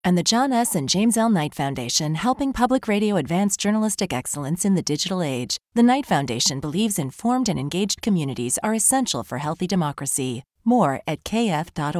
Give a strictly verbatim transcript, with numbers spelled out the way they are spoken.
And the John S. and James L. Knight Foundation, helping public radio advance journalistic excellence in the digital age. The Knight Foundation believes informed and engaged communities are essential for healthy democracy. More at k f dot org.